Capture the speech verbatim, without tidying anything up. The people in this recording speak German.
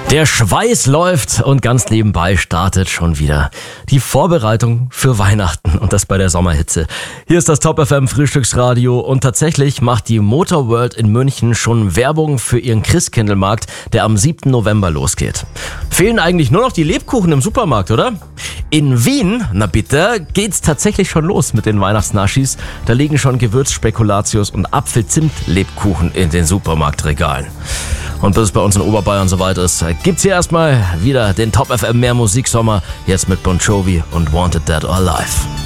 Der Schweiß läuft und ganz nebenbei startet schon wieder die Vorbereitung für Weihnachten und das bei der Sommerhitze. Hier ist das Top F M Frühstücksradio und tatsächlich macht die Motor World in München schon Werbung für ihren Christkindlmarkt, der am siebten November losgeht. Fehlen eigentlich nur noch die Lebkuchen im Supermarkt, oder? In Wien, na bitte, geht's tatsächlich schon los mit den Weihnachtsnaschis. Da liegen schon Gewürzspekulatius und Apfel-Zimt-Lebkuchen in den Supermarktregalen. Und bis es bei uns in Oberbayern soweit ist, gibt's hier erstmal wieder den Top F M Mehr Musiksommer, jetzt mit Bon Jovi und Wanted Dead or Alive.